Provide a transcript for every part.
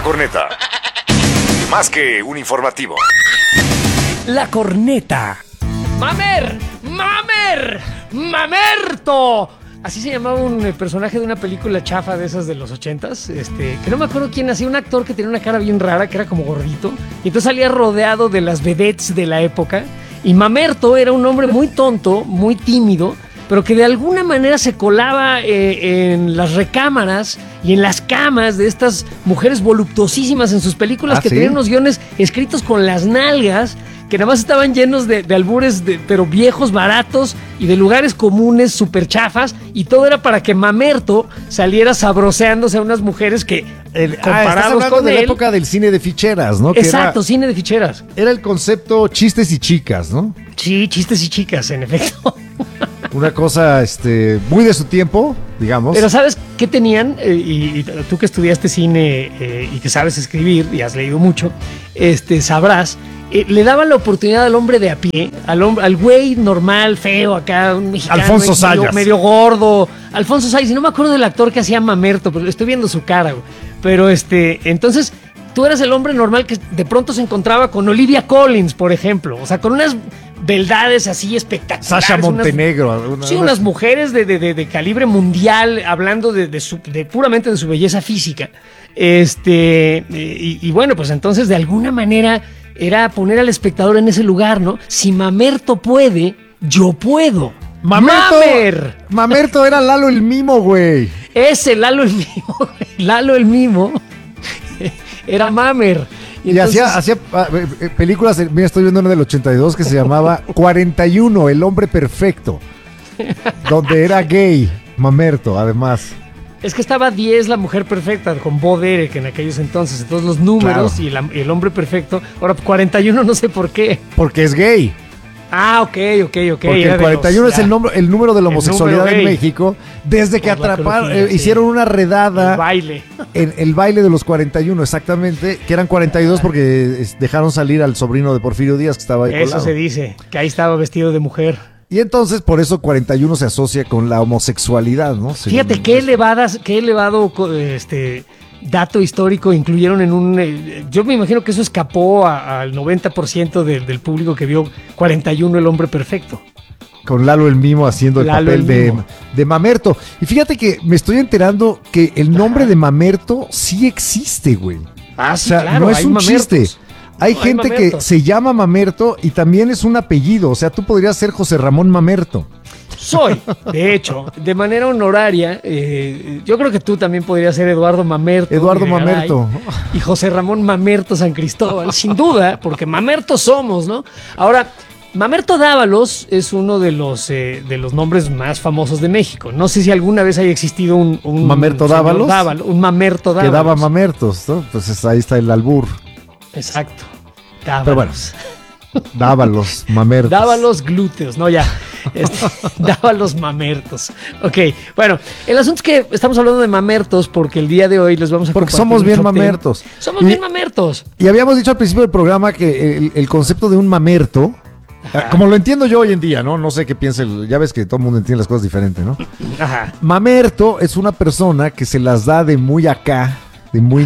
La Corneta. Más que un informativo. La Corneta. ¡Mamer! ¡Mamer! ¡Mamerto! Así se llamaba un personaje de una película chafa de esas de los 80s, que no me acuerdo quién hacía, un actor que tenía una cara bien rara, que era como gordito, y entonces salía rodeado de las vedettes de la época, y Mamerto era un hombre muy tonto, muy tímido, pero que de alguna manera se colaba en las recámaras y en las camas de estas mujeres voluptuosísimas en sus películas, que tenían unos guiones escritos con las nalgas, que nada más estaban llenos de albures, pero viejos, baratos, y de lugares comunes, súper chafas, y todo era para que Mamerto saliera sabroseándose a unas mujeres que, comparados con de él... la época del cine de ficheras, ¿no? Exacto, cine de ficheras. Era el concepto chistes y chicas, ¿no? Sí, chistes y chicas, en efecto. Una cosa muy de su tiempo, digamos. Pero ¿sabes qué tenían? Y tú que estudiaste cine y que sabes escribir y has leído mucho, sabrás, le daban la oportunidad al hombre de a pie, al güey normal, feo, acá, un mexicano. Alfonso Sayas. Medio gordo. Alfonso Sayas, y no me acuerdo del actor que hacía Mamerto, pero estoy viendo su cara, güey. Pero entonces... Tú eras el hombre normal que de pronto se encontraba con Olivia Collins, por ejemplo. O sea, con unas beldades así espectaculares. Sasha Montenegro. Unas mujeres de calibre mundial, hablando puramente de su belleza física. Y bueno, pues entonces de alguna manera era poner al espectador en ese lugar, ¿no? Si Mamerto puede, yo puedo. Mamerto era Lalo el Mimo, güey. Ese Lalo el Mimo. Lalo el Mimo. Era Mamer. Y entonces... hacía películas, mira, estoy viendo una del 82 que se llamaba 41, el hombre perfecto, donde era gay, Mamerto, además. Es que estaba 10, la mujer perfecta, con Bo Derek en aquellos entonces, todos los números, claro. Y el hombre perfecto. Ahora 41 no sé por qué. Porque es gay. Ah, ok. Porque el 41 es el número de la homosexualidad en México, desde que hicieron una redada. El baile. En el baile de los 41, exactamente, que eran 42 porque dejaron salir al sobrino de Porfirio Díaz, que estaba ahí colado. Eso se dice, que ahí estaba vestido de mujer. Y entonces, por eso 41 se asocia con la homosexualidad, ¿no? Fíjate, qué elevado dato histórico incluyeron en un... yo me imagino que eso escapó al 90% del público que vio 41, el hombre perfecto. Con Lalo el Mimo haciendo el papel de Mamerto. Y fíjate que me estoy enterando que el nombre de Mamerto sí existe, güey. Ah, sí, o sea, claro, no es un chiste. Hay gente que se llama Mamerto y también es un apellido. O sea, tú podrías ser José Ramón Mamerto. Soy, de hecho, de manera honoraria, yo creo que tú también podrías ser Eduardo Mamerto. Eduardo Mamerto. Y José Ramón Mamerto San Cristóbal, sin duda, porque Mamertos somos, ¿no? Ahora, Mamerto Dávalos es uno de los nombres más famosos de México. No sé si alguna vez haya existido un Mamerto Dávalos. Un Mamerto Dávalos. Que daba mamertos, ¿no? Pues ahí está el albur. Exacto. Dávalos. Pero bueno. Dávalos, mamertos. Dávalos glúteos, no ya. Dávalos mamertos. Ok, bueno, el asunto es que estamos hablando de mamertos porque el día de hoy les vamos a porque somos bien mamertos. Somos bien mamertos. Y habíamos dicho al principio del programa que el concepto de un mamerto, como lo entiendo yo hoy en día, ¿no? No sé qué piensa, ya ves que todo el mundo entiende las cosas diferentes, ¿no? Ajá. Mamerto es una persona que se las da de muy acá, de muy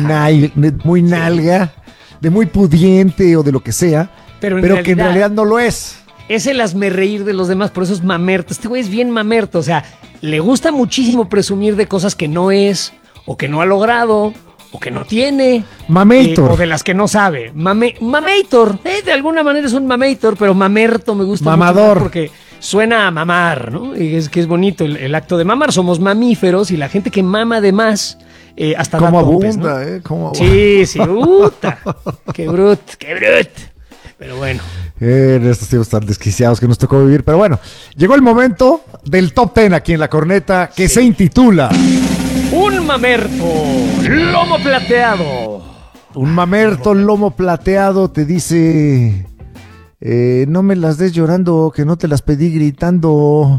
nalga, de muy pudiente o de lo que sea, pero que en realidad no lo es. Es el hazmerreír de los demás, por eso es mamerto. Este güey es bien mamerto, o sea, le gusta muchísimo presumir de cosas que no es, o que no ha logrado, o que no tiene. Mamator. O de las que no sabe. Mamator. De alguna manera es un mamator, pero mamerto me gusta Mamador. mucho porque suena a mamar, ¿no? Y es que es bonito el acto de mamar. Somos mamíferos y la gente que mama de más hasta como da topes, abunda, ¿no? Como Sí, puta. Qué brut. Pero bueno. En estos tiempos tan desquiciados que nos tocó vivir. Pero bueno, llegó el momento del Top 10 aquí en La Corneta, que se intitula Un mamerto lomo plateado. Un mamerto lomo plateado te dice: no me las des llorando, que no te las pedí gritando.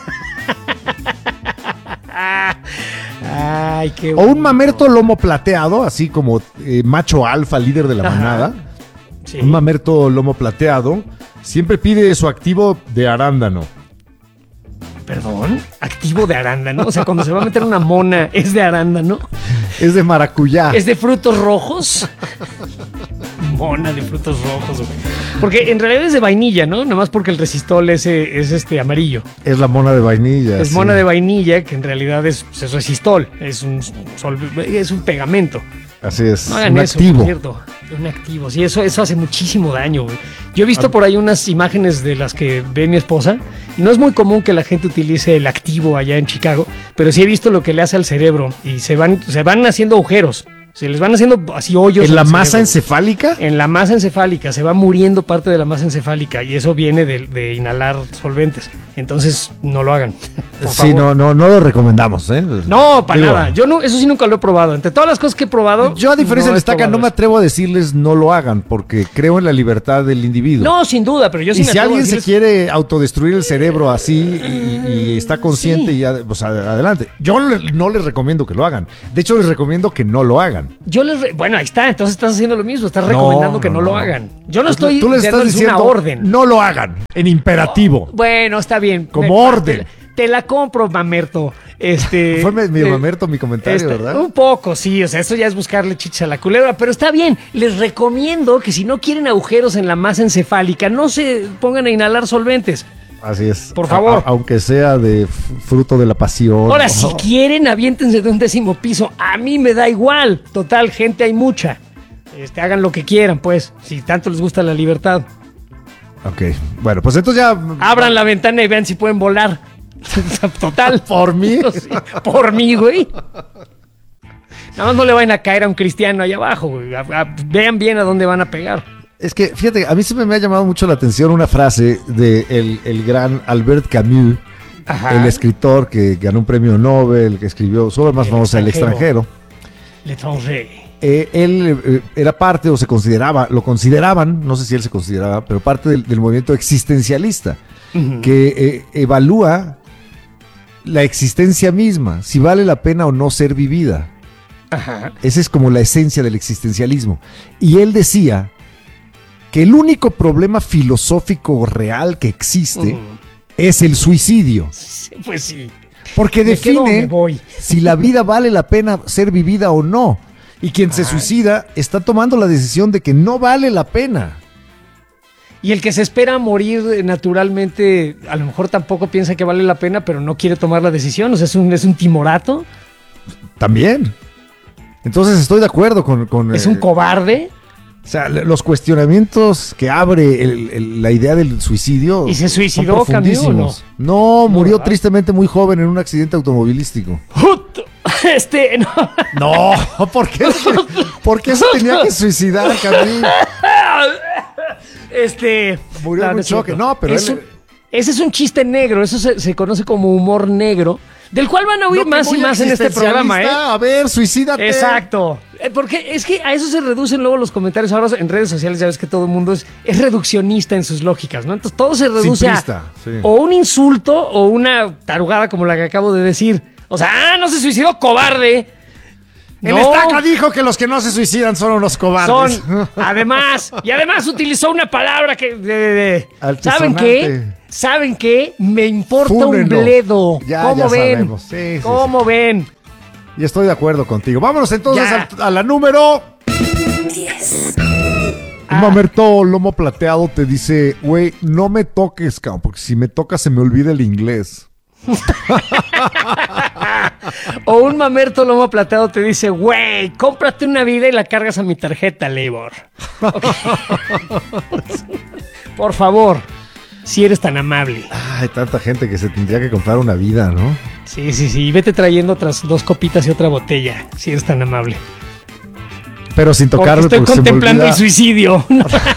Ay, qué o un mamerto lomo plateado, así como macho alfa, líder de la manada. Sí. Un mamerto lomo plateado siempre pide su activo de arándano. Perdón, activo de arándano. O sea, cuando se va a meter una mona, ¿es de arándano? Es de maracuyá. ¿Es de frutos rojos? Mona de frutos rojos, güey. Porque en realidad es de vainilla, ¿no? Nada más porque el resistol es amarillo. Es la mona de vainilla. Es mona de vainilla, que en realidad es resistol. Es un pegamento. Así es. No hagan un eso, activo. por cierto. Un activo. Sí, eso hace muchísimo daño, güey. Yo he visto por ahí unas imágenes de las que ve mi esposa. Y no es muy común que la gente utilice el activo allá en Chicago, pero sí he visto lo que le hace al cerebro. Y se van haciendo agujeros. Se les van haciendo así hoyos. ¿En la masa cerebro. encefálica? En la masa encefálica. Se va muriendo parte de la masa encefálica. Y eso viene de inhalar solventes. Entonces, no lo hagan. Sí, no lo recomendamos, ¿eh? No, para nada. Yo no, eso sí nunca lo he probado. Entre todas las cosas que he probado. Yo, a diferencia de Estaca, no me me atrevo a decirles no lo hagan, porque creo en la libertad del individuo. No, sin duda, pero yo sí Y me si atrevo a alguien se decirles- quiere autodestruir el cerebro así y está consciente, Sí. y ya, pues adelante. Yo no les recomiendo que lo hagan. De hecho, les recomiendo que no lo hagan. Bueno, ahí está, entonces estás haciendo lo mismo, estás No, recomendando que no no. lo hagan. Yo no estoy Tú les estás dándoles diciendo una orden. no lo hagan, en imperativo. Bueno, está bien. Como orden. Te la compro, mamerto. Fue medio mamerto mi comentario, ¿verdad? Un poco, sí, o sea, eso ya es buscarle chicha a la culebra, pero está bien. Les recomiendo que si no quieren agujeros en la masa encefálica, no se pongan a inhalar solventes. Así es. Por favor. Aunque sea de fruto de la pasión. Ahora, si quieren, aviéntense de un 10º piso. A mí me da igual. Total, gente hay mucha. Hagan lo que quieran, pues, si tanto les gusta la libertad. Ok, bueno, pues entonces ya... Abran la ventana y vean si pueden volar. Total. ¿Por mí? Sí, por mí, güey. Nada más no le vayan a caer a un cristiano allá abajo, güey. Vean bien a dónde van a pegar. Es que, fíjate, a mí siempre me ha llamado mucho la atención una frase de el gran Albert Camus, Ajá. el escritor que ganó un premio Nobel, que escribió su obra más famosa, El extranjero. L'étranger. Él era parte, o lo consideraban, no sé si él se consideraba, pero parte del movimiento existencialista, que evalúa la existencia misma, si vale la pena o no ser vivida. Ajá. Esa es como la esencia del existencialismo. Y él decía que el único problema filosófico real que existe es el suicidio. Pues sí. Porque ¿Me quedo o me define voy? si la vida vale la pena ser vivida o no. Y quien se suicida está tomando la decisión de que no vale la pena. Y el que se espera morir naturalmente, a lo mejor tampoco piensa que vale la pena, pero no quiere tomar la decisión. O sea, es un timorato. También. Entonces estoy de acuerdo con Es un cobarde. o sea, los cuestionamientos que abre la idea del suicidio. ¿Y se son suicidó, Camus, o no? profundísimos. No, murió ¿verdad? tristemente muy joven en un accidente automovilístico. No. No, ¿por qué se tenía que suicidar, Camille? Murió en un es cierto. choque. No, pero ese es un chiste negro, eso se conoce como humor negro, del cual van a oír más y más en este programa, ¿eh? A ver, suicídate. Exacto. Porque es que a eso se reducen luego los comentarios. Ahora en redes sociales ya ves que todo el mundo es reduccionista en sus lógicas, ¿no? Entonces todo se reduce Simplista, sí. o un insulto o una tarugada como la que acabo de decir. O sea, no se suicidó, cobarde. El No. Estaca dijo que los que no se suicidan son unos cobardes. Además utilizó una palabra que Altisonante. ¿Saben qué? Me importa Fúnenlo. un bledo. Ya ¿Cómo ven? sabemos. Sí, ¿Cómo ven? Y estoy de acuerdo contigo. Vámonos entonces Ya. a la número 10, Un mamerto lomo plateado te dice, güey, no me toques, cabrón, porque si me tocas se me olvida el inglés. O un mamerto lomo plateado te dice, güey, cómprate una vida y la cargas a mi tarjeta, Labor. Ok. Por favor, si eres tan amable. Hay tanta gente que se tendría que comprar una vida, ¿no? Sí, sí, sí. Vete trayendo otras 2 copitas y otra botella, si eres tan amable. Pero sin Porque tocarlo estoy porque se me contemplando olvida. el suicidio.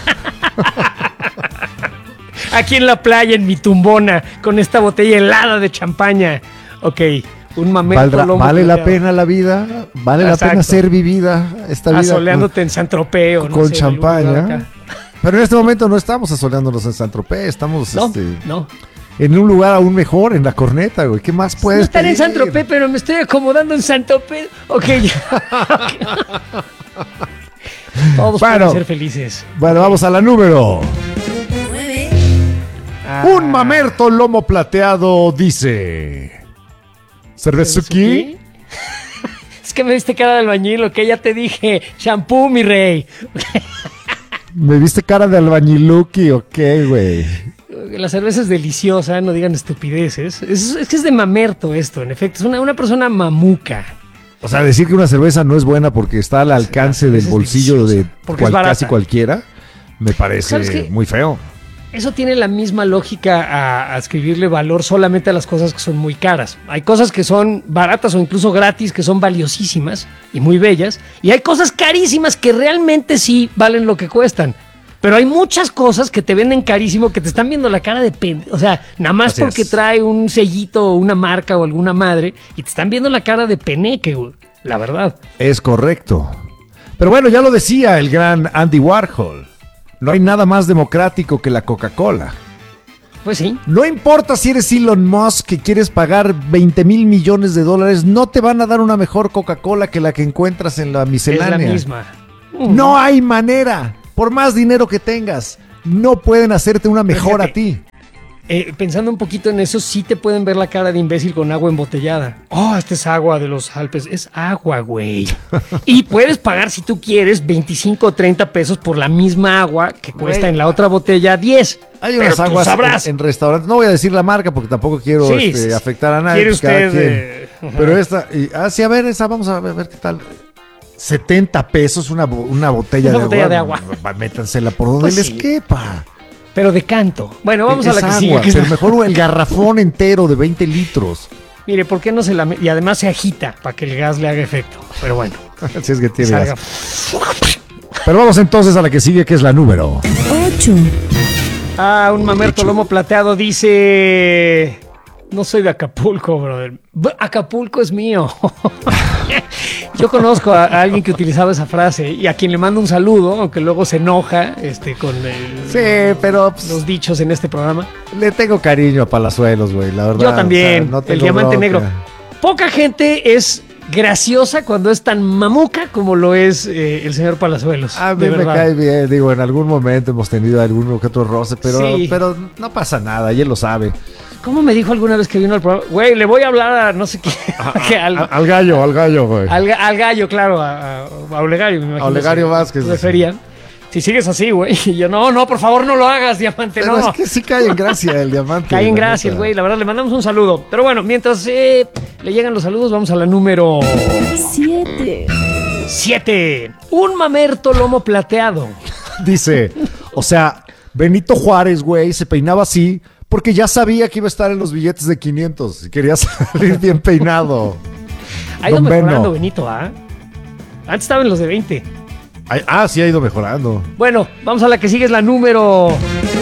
Aquí en la playa, en mi tumbona, con esta botella helada de champaña. Ok, un mamerto lomo ¿Vale la plateado. pena la vida? ¿Vale la Exacto. pena ser vivida? Esta vida Asoleándote en Saint-Tropez o no con sé, en algún lugar champaña. acá. Pero en este momento no estamos asoleándonos en Saint-Tropez, estamos No, no. en un lugar aún mejor, en la corneta, güey. ¿Qué más No puedes estar en pedir? Saint-Tropez, pero me estoy acomodando en Saint-Tropez. Ok, ya. Todos Bueno. pueden ser felices. Bueno, vamos a la número. 9, Un mamerto lomo plateado dice... ¿Cervezuki? Es que me viste cara de albañil, ok, ya te dije. Shampoo, mi rey. ¿Me viste cara de albañiluki o qué, güey? La cerveza es deliciosa, no digan estupideces. Es que es de mamerto esto, en efecto. Es una persona mamuca. O sea, decir que una cerveza no es buena porque está al alcance del es bolsillo de deliciosa, porque es barata. casi cualquiera, me ¿Sabes parece qué? muy feo. Eso tiene la misma lógica a escribirle valor solamente a las cosas que son muy caras. Hay cosas que son baratas o incluso gratis, que son valiosísimas y muy bellas. Y hay cosas carísimas que realmente sí valen lo que cuestan. Pero hay muchas cosas que te venden carísimo que te están viendo la cara de pendejo. O sea, nada más Así porque es. trae un sellito o una marca o alguna madre y te están viendo la cara de peneque, güey. La verdad. Es correcto. Pero bueno, ya lo decía el gran Andy Warhol. No hay nada más democrático que la Coca-Cola. Pues sí. No importa si eres Elon Musk que quieres pagar 20 mil millones de dólares, no te van a dar una mejor Coca-Cola que la que encuentras en la miscelánea. Es la misma. No hay manera. Por más dinero que tengas, no pueden hacerte una mejor a ti. Pensando un poquito en eso, sí te pueden ver la cara de imbécil con agua embotellada. Oh, esta es agua de los Alpes. Es agua, güey. Y puedes pagar, si tú quieres, 25 o 30 pesos por la misma agua que cuesta Güey. en la otra botella 10. Hay Pero unas tú aguas sabrás. en restaurantes. No voy a decir la marca porque tampoco quiero Sí, afectar a nadie. ¿Quiere pues, cada usted? quien. Pero esta, sí, a ver, esa, vamos a ver qué tal. 70 pesos una botella, Una botella de agua. Métansela por donde Pues les sí. quepa. Pero de canto. Bueno, vamos a Es la que agua, sigue. que es pero la- mejor el garrafón entero de 20 litros. Mire, ¿por qué no se la y además se agita para que el gas le haga efecto? Pero bueno. Así es que tiene Salga. gas. Pero vamos entonces a la que sigue, que es la número. 8, Un mamerto lomo plateado dice... No soy de Acapulco, brother. Acapulco es mío. Yo conozco a alguien que utilizaba esa frase y a quien le mando un saludo, aunque luego se enoja con Sí, pero pues, los dichos en este programa. le tengo cariño a Palazuelos, güey, la verdad. Yo también, o sea, no el tengo diamante bronca. negro. Poca gente es graciosa cuando es tan mamuca como lo es el señor Palazuelos. A mí de me verdad. cae bien, digo, en algún momento hemos tenido alguno que otro roce, Sí. pero no pasa nada, y él lo sabe. ¿Cómo me dijo alguna vez que vino al programa? Güey, le voy a hablar a no sé qué. que algo. Al gallo, güey. Al gallo, claro, a Olegario, me imagino. A Olegario se Vázquez. refería. Si sigues así, güey. Y yo, no, por favor, no lo hagas, diamante, Pero no. es que sí cae en gracia el diamante. Cae en la gracia el neta. güey, la verdad, le mandamos un saludo. Pero bueno, mientras le llegan los saludos, vamos a la número 7, 7. Un mamerto lomo plateado. Dice, o sea, Benito Juárez, güey, se peinaba así porque ya sabía que iba a estar en los billetes de 500 y quería salir bien peinado. Ha ido Don mejorando, Beno. Benito, ¿ah? Antes estaba en los de 20. Sí ha ido mejorando. Bueno, vamos a la que sigue, es la número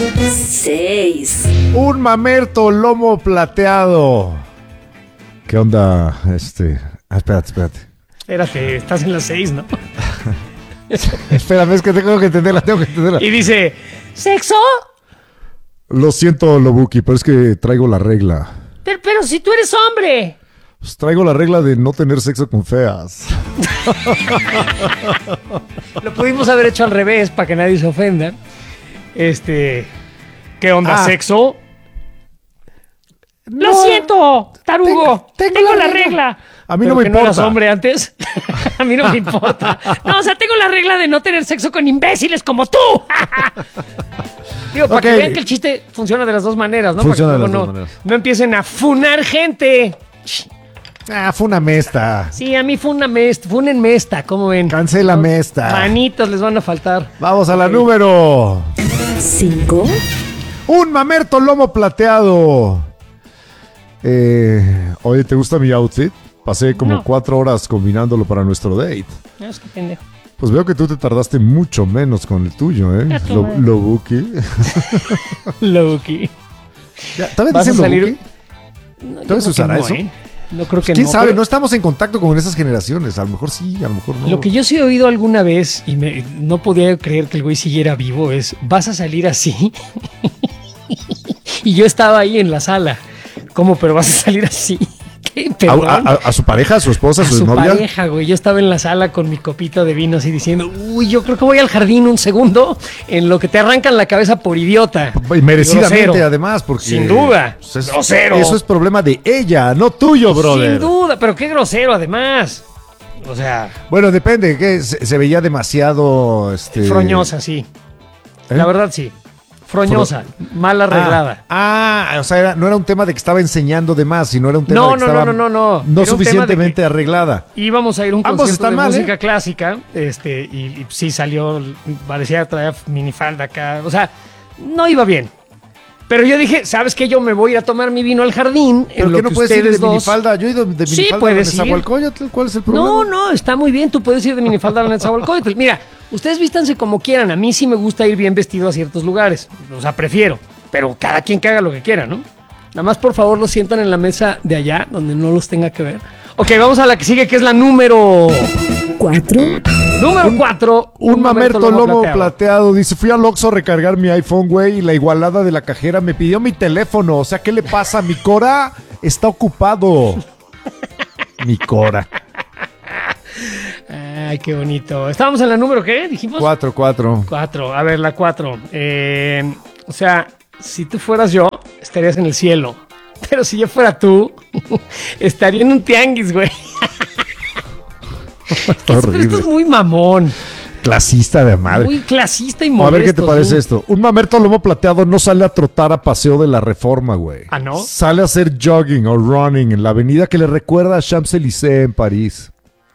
6, Un mamerto lomo plateado. ¿Qué onda? Espérate. Espérate, estás en la 6, ¿no? Espérame, es que tengo que entenderla. Y dice, ¿sexo? Lo siento, Lobuki, pero es que traigo la regla. Pero si tú eres hombre. Pues traigo la regla de no tener sexo con feas. Lo pudimos haber hecho al revés para que nadie se ofenda. ¿Qué onda, sexo? ¡Lo siento, tarugo! Tengo la regla. A mí ¿Pero no me que no eras importa. hombre antes? A mí no me importa. No, o sea, tengo la regla de no tener sexo con imbéciles como tú. Digo, para Ok. que vean que el chiste funciona de las dos maneras, ¿no? Funciona Para que de las luego dos maneras. no empiecen a funar gente. Fue una mesta. Sí, a mí fúnenme esta, ¿cómo ven? Cancélame esta. Manitos les van a faltar. Vamos a la número. 5, Un mamerto lomo plateado. Oye, ¿te gusta mi outfit? Pasé como No. 4 horas combinándolo para nuestro date. No, es que pendejo. Pues veo que tú te tardaste mucho menos con el tuyo, ¿eh? Ya tú, Lobuki. Loki. ¿Todavía ¿Vas a dicen salir? Lobuki? No, yo ¿Todavía se creo que usará no, eso? ¿eh? No creo que ¿Quién no. sabe? pero No estamos en contacto con esas generaciones. A lo mejor sí, a lo mejor no. Lo que yo sí he oído alguna vez y no podía creer que el güey siguiera vivo es, ¿vas a salir así? Y yo estaba ahí en la sala. ¿Cómo? ¿Pero vas a salir así? ¿Qué? Perdón. A su pareja, a su esposa, a su novia. Pareja, güey. Yo estaba en la sala con mi copita de vino así diciendo, uy, yo creo que voy al jardín un segundo en lo que te arrancan la cabeza por idiota. Y merecidamente, Grosero. además, porque... Sin duda. Pues Grosero. Eso es problema de ella, no tuyo, brother. Sin duda, pero qué grosero además. O sea, Bueno, depende, que se veía demasiado... froñosa, sí. ¿Eh? La verdad, sí. Froñosa, mal arreglada. O sea, no era un tema de que estaba enseñando de más, sino era un tema No, de que no, estaba no, no, no. Era un no tema suficientemente de arreglada. Íbamos a ir a un Ambos concierto están de mal, música clásica, y sí salió, parecía traer minifalda acá, o sea, no iba bien. Pero yo dije, ¿sabes qué? Yo me voy a ir a tomar mi vino al jardín. ¿Pero en lo qué no que puedes ir de ustedes dos... minifalda? Yo he ido de Sí, minifalda puedes a ir. Nezahualcóyotl. ¿Cuál es el problema? No, está muy bien, tú puedes ir de minifalda a Nezahualcóyotl. Mira, ustedes vístanse como quieran, a mí sí me gusta ir bien vestido a ciertos lugares, o sea, prefiero, pero cada quien que haga lo que quiera, ¿no? Nada más, por favor, los sientan en la mesa de allá, donde no los tenga que ver. Ok, vamos a la que sigue, que es la número 4, Número 4. Un mamerto lomo plateado. Dice, fui al Oxxo a recargar mi iPhone, güey, y la igualada de la cajera me pidió mi teléfono. O sea, ¿qué le pasa? Mi Cora está ocupado. Mi Cora. Ay, qué bonito. Estábamos en la número, ¿qué? Dijimos. 4. 4. A ver, la 4. O sea, si tú fueras yo, estarías en el cielo. Pero si yo fuera tú, estaría en un tianguis, güey. Pero esto es muy mamón. Clasista de madre. Muy clasista y A molesto. ver qué te parece ¿sí? esto. Un mamerto lomo plateado no sale a trotar a Paseo de la Reforma, güey. ¿Ah, no? Sale a hacer jogging o running en la avenida que le recuerda a Champs-Élysées en París.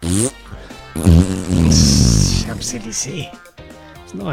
Champs-Élysées. No,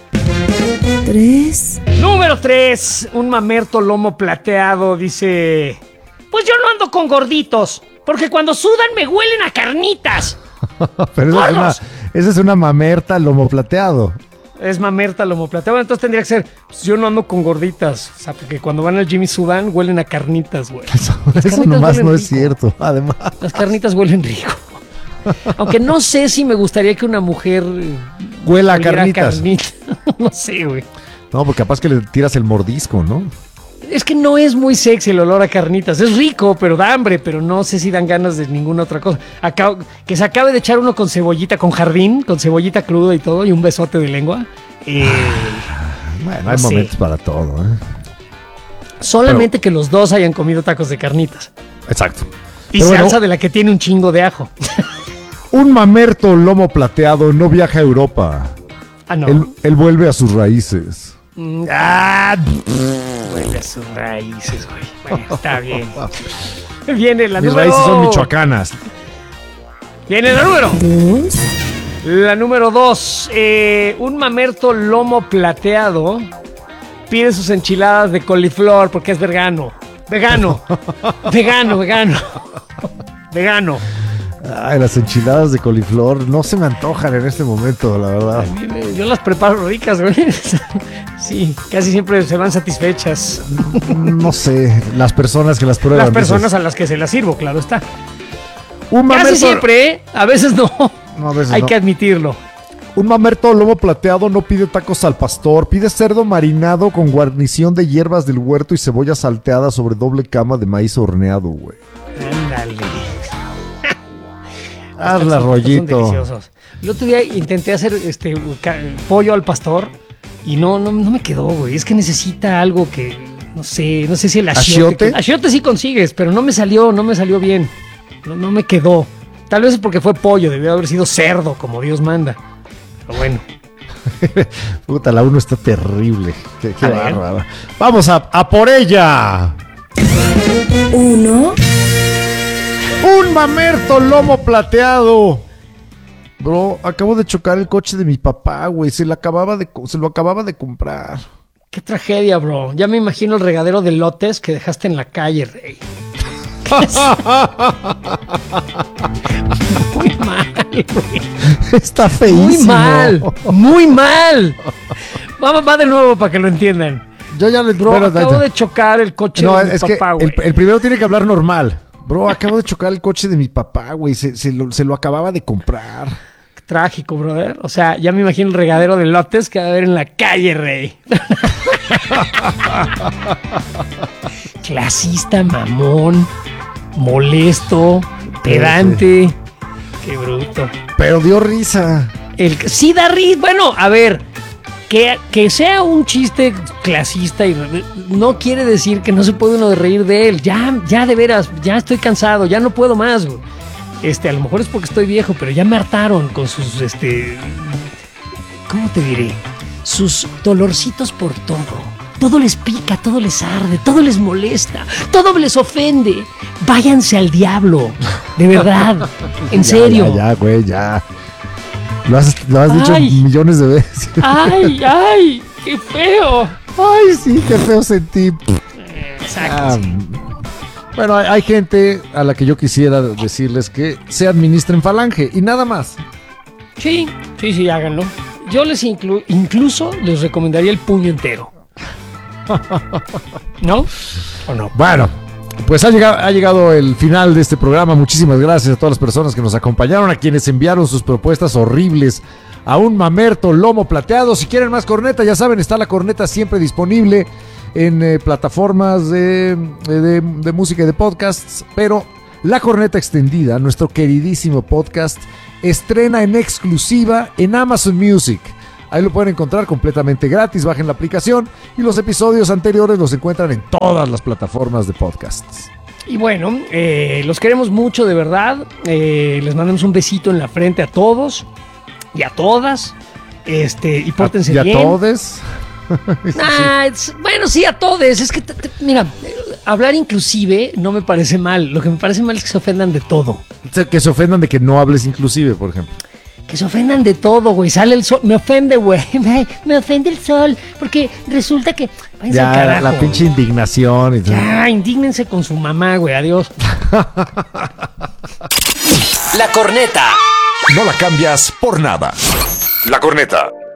3, Número 3. Un mamerto lomo plateado dice: pues yo no ando con gorditos, porque cuando sudan me huelen a carnitas. Pero esa es una mamerta lomo plateado. Es mamerta lomo plateado. Bueno, entonces tendría que ser: pues yo no ando con gorditas. O sea, porque cuando van al Jimmy Sudan huelen a carnitas, güey. Eso carnitas nomás huelen no es rico. cierto. Además, Las carnitas huelen rico. Aunque no sé si me gustaría que una mujer huela a oliera carnitas. carnita. No sé, güey. No, porque capaz que le tiras el mordisco, ¿no? Es que no es muy sexy el olor a carnitas. Es rico, pero da hambre, pero no sé si dan ganas de ninguna otra cosa. Que se acabe de echar uno con cebollita, con jardín, con cebollita cruda y todo, y un besote de lengua. Bueno, No hay sé. momentos para todo, ¿eh? Solamente que los dos hayan comido tacos de carnitas. Exacto. Y Pero bueno, salsa de la que tiene un chingo de ajo. un mamerto lomo plateado no viaja a Europa. Ah, no. Él vuelve a sus raíces. Vuelve a sus raíces, güey. Bueno, está bien. Viene la Mis número... raíces son michoacanas. Viene la número. 2, La número 2. Un mamerto lomo plateado pide sus enchiladas de coliflor porque es vegano. Vegano. Vegano. Ay, las enchiladas de coliflor no se me antojan en este momento, la verdad. Yo las preparo ricas, güey. Sí, casi siempre se van satisfechas. No sé, las personas que las prueban. Las personas dices, a las que se las sirvo, claro está. un mamerto, Casi siempre, ¿eh? A veces no. No, a veces Hay no. que admitirlo. Un mamerto lomo plateado no pide tacos al pastor, pide cerdo marinado con guarnición de hierbas del huerto y cebolla salteada sobre doble cama de maíz horneado, güey. Ándale. Hazla, Son rollito. deliciosos. El otro día intenté hacer pollo al pastor y no me quedó, güey. Es que necesita algo que no sé si el achiote. ¿Achiote? Achiote sí consigues, pero no me salió bien. No me quedó. Tal vez es porque fue pollo, debió haber sido cerdo, como Dios manda. Pero bueno. Puta, la 1 está terrible. Qué A ver. bárbara. Vamos a por ella. 1, Un mamerto lomo plateado. Bro, acabo de chocar el coche de mi papá, güey. Se lo acababa de comprar. Qué tragedia, bro. Ya me imagino el regadero de lotes que dejaste en la calle, rey. Muy mal, güey. Está feísimo. Muy mal. Va de nuevo para que lo entiendan. Yo ya le Bro, acabo de chocar el coche No, de mi es papá, que güey. el primero tiene que hablar normal. Bro, acabo de chocar el coche de mi papá, güey. Se lo acababa de comprar. Qué trágico, brother. O sea, ya me imagino el regadero de lotes que va a haber en la calle, rey. Clasista, mamón. molesto, pedante. Qué bruto. Pero dio risa. Sí da risa. Bueno, a ver, que sea un chiste clasista y no quiere decir que no se puede uno reír de él. Ya de veras, ya estoy cansado, ya no puedo más, güey. A lo mejor es porque estoy viejo, pero ya me hartaron con sus, ¿cómo te diré? Sus dolorcitos por todo. Todo les pica, todo les arde, todo les molesta, todo les ofende. Váyanse al diablo, de verdad, en serio. Ya, güey, ya. Lo has dicho millones de veces. ¡Ay, qué feo! Ay, sí, qué feo sentí. Exacto. Bueno, hay gente a la que yo quisiera decirles que se administren Falange y nada más. Sí, háganlo. Yo les incluso les recomendaría el puño entero. ¿No? ¿O no? Bueno, pues ha llegado el final de este programa. Muchísimas gracias a todas las personas que nos acompañaron, a quienes enviaron sus propuestas horribles a un mamerto lomo plateado. Si quieren más corneta, ya saben, está la corneta siempre disponible en plataformas de música y de podcasts, pero La Corneta Extendida, nuestro queridísimo podcast, estrena en exclusiva en Amazon Music. Ahí lo pueden encontrar completamente gratis, bajen la aplicación y los episodios anteriores los encuentran en todas las plataformas de podcasts. Y bueno, los queremos mucho, de verdad. Les mandamos un besito en la frente a todos y a todas. Y pórtense bien. ¿Y a todes? Bueno, sí, a todos. Es que, mira, hablar inclusive no me parece mal. Lo que me parece mal es que se ofendan de todo. O sea, que se ofendan de que no hables inclusive, por ejemplo. Que se ofendan de todo, güey. Sale el sol. Me ofende, güey. Me ofende el sol. Porque resulta que... Váyanse al carajo, la pinche indignación. Y ya, indígnense con su mamá, güey. Adiós. La Corneta. No la cambias por nada. La Corneta.